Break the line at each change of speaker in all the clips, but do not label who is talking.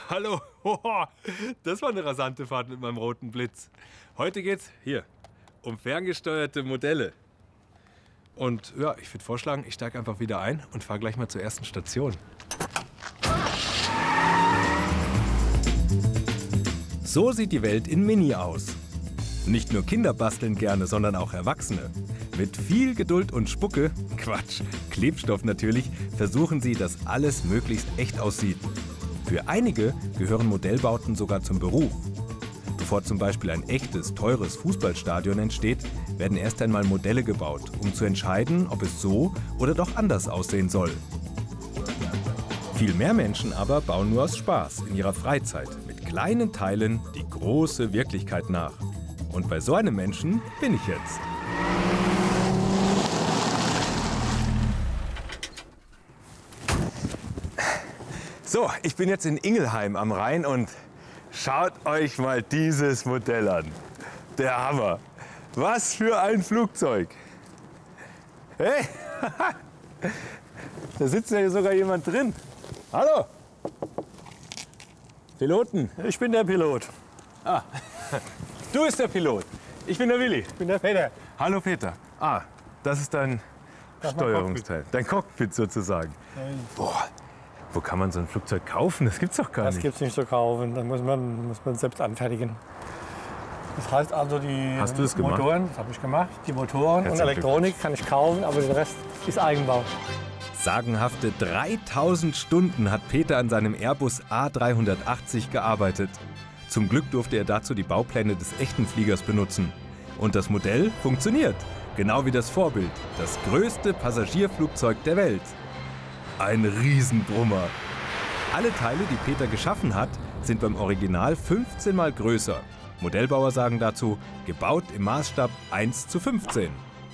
Hallo, das war eine rasante Fahrt mit meinem roten Blitz. Heute geht's hier um ferngesteuerte Modelle. Und ja, ich würde vorschlagen, ich steige einfach wieder ein und fahre gleich mal zur ersten Station. So sieht die Welt in Mini aus. Nicht nur Kinder basteln gerne, sondern auch Erwachsene. Mit viel Geduld und Spucke, Quatsch, Klebstoff natürlich, versuchen sie, dass alles möglichst echt aussieht. Für einige gehören Modellbauten sogar zum Beruf. Bevor zum Beispiel ein echtes, teures Fußballstadion entsteht, werden erst einmal Modelle gebaut, um zu entscheiden, ob es so oder doch anders aussehen soll. Viel mehr Menschen aber bauen nur aus Spaß in ihrer Freizeit mit kleinen Teilen die große Wirklichkeit nach. Und bei so einem Menschen bin ich jetzt. So, ich bin jetzt in Ingelheim am Rhein und schaut euch mal dieses Modell an. Der Hammer. Was für ein Flugzeug. Hey, da sitzt ja sogar jemand drin. Hallo. Piloten.
Ich bin der Pilot.
Ah, du bist der Pilot. Ich bin der Willi.
Ich bin der Peter.
Hallo Peter. Ah, das ist dein Steuerungsteil. Dein Cockpit sozusagen. Boah, wo kann man so ein Flugzeug kaufen? Das gibt's doch gar
Das
nicht.
gibt es nicht zu kaufen. Das muss man selbst anfertigen. Das heißt also, die
Hast du das gemacht?
Motoren, das habe ich gemacht, die Motoren und
Herzlichen
Elektronik kann ich kaufen, aber der Rest ist Eigenbau.
Sagenhafte 3000 Stunden hat Peter an seinem Airbus A380 gearbeitet. Zum Glück durfte er dazu die Baupläne des echten Fliegers benutzen. Und das Modell funktioniert, genau wie das Vorbild, das größte Passagierflugzeug der Welt. Ein Riesenbrummer. Alle Teile, die Peter geschaffen hat, sind beim Original 15 Mal größer. Modellbauer sagen dazu, gebaut im Maßstab 1:15.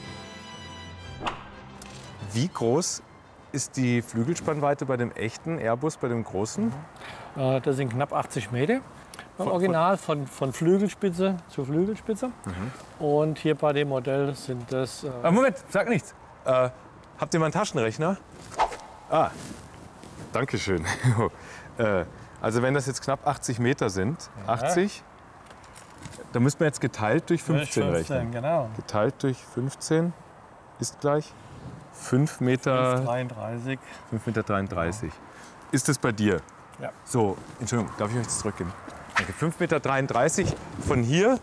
Wie groß ist die Flügelspannweite bei dem echten Airbus, bei dem großen?
Das sind knapp 80 Meter. Beim Original von Flügelspitze zu Flügelspitze. Und hier bei dem Modell sind das...
Moment, sag nichts. Habt ihr mal einen Taschenrechner? Ah, danke schön. Also wenn das jetzt knapp 80 Meter sind, 80, dann müsste man jetzt geteilt durch 15 rechnen.
Genau.
Geteilt durch 15 ist gleich 5 Meter.
33.
5,33 Meter. Ist das bei dir?
Ja.
So, Entschuldigung, darf ich euch das zurückgeben? Danke. 5,33 Meter von hier.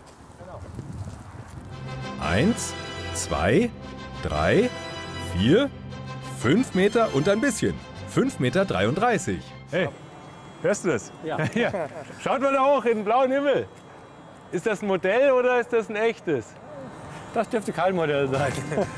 Genau. 1, 2, 3, 4, 5 Meter und ein bisschen. 5,33 Meter. Hey, hörst du das?
Ja.
Hier. Schaut mal da hoch in den blauen Himmel. Ist das ein Modell oder ist das ein echtes?
Das dürfte kein Modell sein.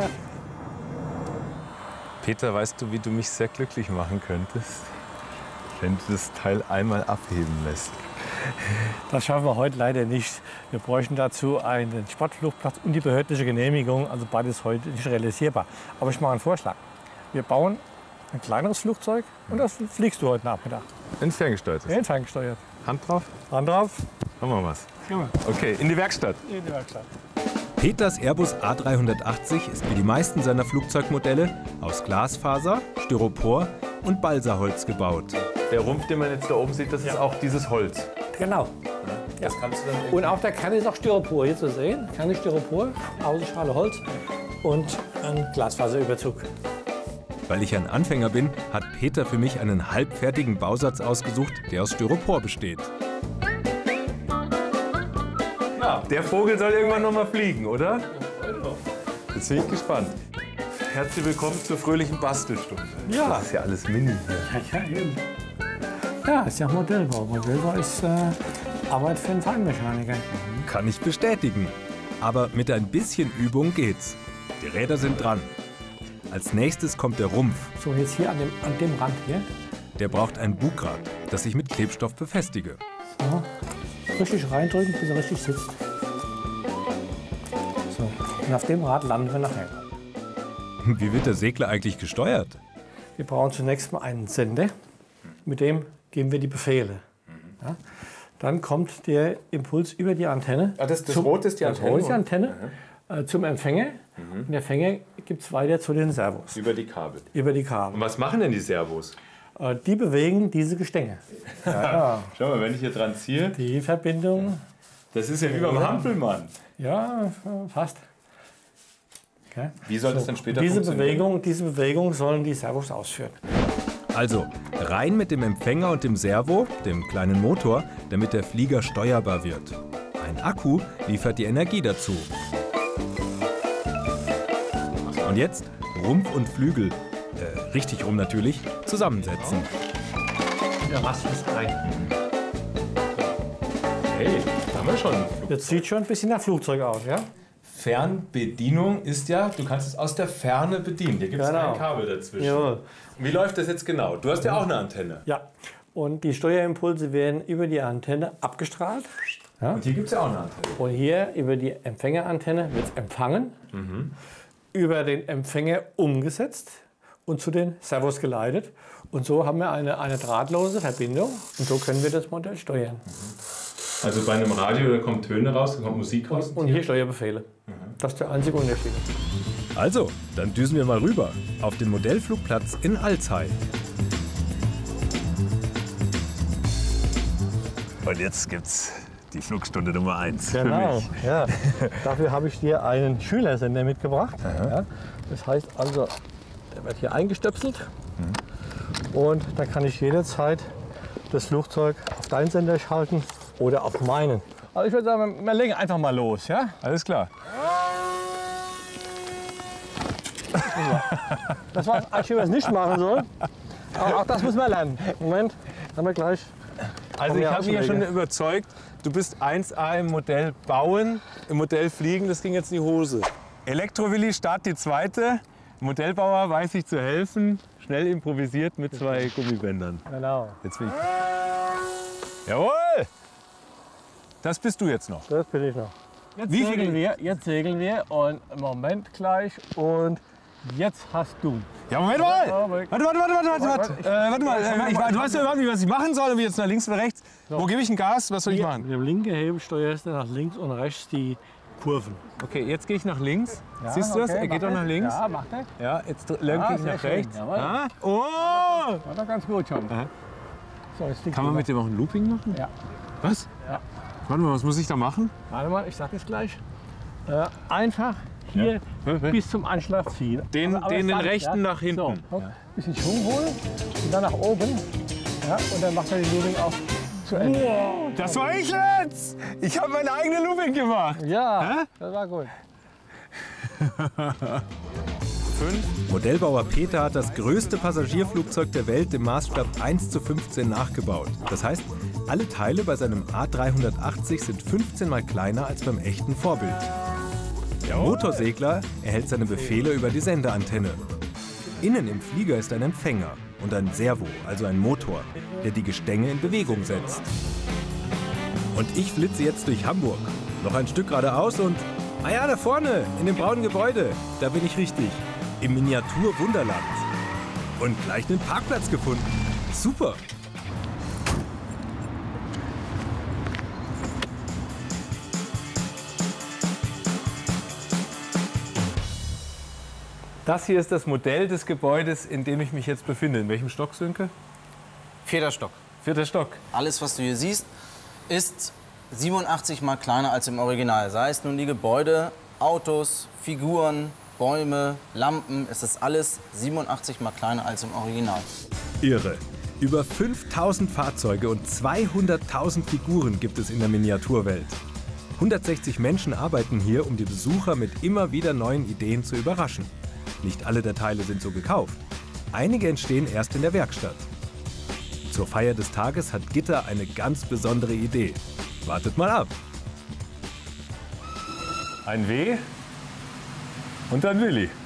Peter, weißt du, wie du mich sehr glücklich machen könntest? Wenn du das Teil einmal abheben lässt.
Das schaffen wir heute leider nicht. Wir bräuchten dazu einen Sportflugplatz und die behördliche Genehmigung. Also beides heute nicht realisierbar. Aber ich mache einen Vorschlag. Wir bauen ein kleineres Flugzeug und das fliegst du heute Nachmittag.
Ein ferngesteuertes.
Ja, ferngesteuert.
Hand drauf?
Hand drauf.
Machen wir was.
Ja.
Okay, in die Werkstatt.
In die Werkstatt.
Peters Airbus A380 ist wie die meisten seiner Flugzeugmodelle aus Glasfaser, Styropor und Balsaholz gebaut. Der Rumpf, den man jetzt da oben sieht, das ist auch dieses Holz.
Genau.
Das kannst du dann
Und auch der Kern ist auch Styropor hier zu sehen. Kern Styropor, Außenschale Holz und ein Glasfaserüberzug.
Weil ich ein Anfänger bin, hat Peter für mich einen halbfertigen Bausatz ausgesucht, der aus Styropor besteht. Ja, der Vogel soll irgendwann noch mal fliegen, oder? Jetzt bin ich gespannt. Herzlich willkommen zur fröhlichen Bastelstunde.
Ja.
Das ist ja alles Mini hier.
Ja, eben. Ja, ist ja Modellbau. Modellbau ist Arbeit für einen Feinmechaniker.
Kann ich bestätigen. Aber mit ein bisschen Übung geht's. Die Räder sind dran. Als nächstes kommt der Rumpf.
So, jetzt hier an dem Rand hier.
Der braucht ein Bugrad, das ich mit Klebstoff befestige.
So. Richtig reindrücken, bis er richtig sitzt. So. Und auf dem Rad landen wir nachher.
Wie wird der Segler eigentlich gesteuert?
Wir brauchen zunächst mal einen Sender. Mit dem geben wir die Befehle. Ja. Dann kommt der Impuls über die Antenne.
Ah, das Rote ist die Antenne?
Das Rote ist die Antenne. Zum Empfänger. Und der Empfänger gibt es weiter zu den Servos.
Über die Kabel.
Über die Kabel.
Und was machen denn die Servos?
Die bewegen diese Gestänge. Ja.
Schau mal, wenn ich hier dran ziehe,
Die Verbindung,
das ist ja wie beim Hampelmann.
ja, fast. Okay.
Wie soll das denn später
Diese
funktionieren?
Bewegung sollen die Servos ausführen.
Also, rein mit dem Empfänger und dem Servo, dem kleinen Motor, damit der Flieger steuerbar wird. Ein Akku liefert die Energie dazu. Und jetzt Rumpf und Flügel, richtig rum natürlich, zusammensetzen.
Der Rast ist rein.
Hey, da haben wir schon.
Jetzt sieht schon ein bisschen nach Flugzeug aus, ja?
Fernbedienung ist ja, du kannst es aus der Ferne bedienen. Hier gibt es
Genau.
ein Kabel dazwischen.
Jawohl.
Wie läuft das jetzt genau? Du hast ja auch eine Antenne.
Ja. Und die Steuerimpulse werden über die Antenne abgestrahlt. Ja?
Und hier gibt es ja auch eine Antenne.
Und hier über die Empfängerantenne wird es empfangen, über den Empfänger umgesetzt und zu den Servos geleitet. Und so haben wir eine drahtlose Verbindung und so können wir das Modell steuern.
Also bei einem Radio, da kommen Töne raus, da kommt Musik raus.
Und hier Steuerbefehle. Das ist der einzige Unterschied.
Also, dann düsen wir mal rüber auf den Modellflugplatz in Alzey.
Und jetzt gibt's die Flugstunde Nummer 1
Genau, ja. Dafür habe ich dir einen Schülersender mitgebracht. Ja. Das heißt also, der wird hier eingestöpselt und dann kann ich jederzeit das Flugzeug auf deinen Sender schalten oder auf meinen. Also ich würde sagen, wir legen einfach mal los, ja?
Alles klar.
Das war eigentlich, wie wir es nicht machen sollen. Aber auch das müssen wir lernen. Moment, haben wir gleich.
Also ich habe mich ja schon überzeugt, du bist 1A im Modell bauen, im Modell fliegen, das ging jetzt in die Hose. Elektrowilli, Start die zweite. Modellbauer weiß sich zu helfen, schnell improvisiert mit 2 Gummibändern.
Genau,
Jetzt bin ich. Jawohl! Das bist du jetzt noch.
das bin ich noch.
Wie viel?
Jetzt segeln wir und Moment gleich und jetzt hast du.
Ja, Moment mal!
Ja,
Warte mal. Du weißt ja überhaupt nicht, was ich machen soll, ob ich jetzt nach links oder rechts. Wo gebe ich ein Gas? Was soll ich machen?
Mit dem linken Hebel steuerst du nach links und rechts die Kurven.
Okay, jetzt gehe ich nach links. Siehst du das? Er geht doch nach links.
Ja, macht er.
Ja, jetzt lenke ich
sehr
nach
schön.
rechts.
Jawohl.
Ah. Oh!
War doch ganz gut schon.
Aha.
So, jetzt liegt
Kann man
drüber.
mit dem auch ein Looping machen?
Ja.
Was?
Ja.
Warte mal, was muss ich da machen?
Warte mal, ich sag es gleich. Einfach hier bis zum Anschlag ziehen.
Den
sanft,
rechten nach hinten.
So, ein bisschen Schwung holen und dann nach oben. Ja, und dann macht er die Looping auch zu Ende.
Das war ich jetzt! Ich habe meine eigene Looping gemacht.
Ja, das war gut.
Modellbauer Peter hat das größte Passagierflugzeug der Welt im Maßstab 1:15 nachgebaut. Das heißt, alle Teile bei seinem A380 sind 15 mal kleiner als beim echten Vorbild. Der Motorsegler erhält seine Befehle über die Sendeantenne. Innen im Flieger ist ein Empfänger und ein Servo, also ein Motor, der die Gestänge in Bewegung setzt. Und ich flitze jetzt durch Hamburg. Noch ein Stück geradeaus und... Ah ja, da vorne, in dem braunen Gebäude. Da bin ich richtig. Im Miniatur-Wunderland. Und gleich einen Parkplatz gefunden. Super.
Das hier ist das Modell des Gebäudes, in dem ich mich jetzt befinde. In welchem Stock, Sönke?
4. Stock.
4. Stock.
Alles, was du hier siehst, ist 87 mal kleiner als im Original. Sei es nun die Gebäude, Autos, Figuren, Bäume, Lampen. Es ist alles 87 mal kleiner als im Original.
Irre. Über 5000 Fahrzeuge und 200.000 Figuren gibt es in der Miniaturwelt. 160 Menschen arbeiten hier, um die Besucher mit immer wieder neuen Ideen zu überraschen. Nicht alle der Teile sind so gekauft. Einige entstehen erst in der Werkstatt. Zur Feier des Tages hat Gitter eine ganz besondere Idee. Wartet mal ab.
Ein W und ein Willi.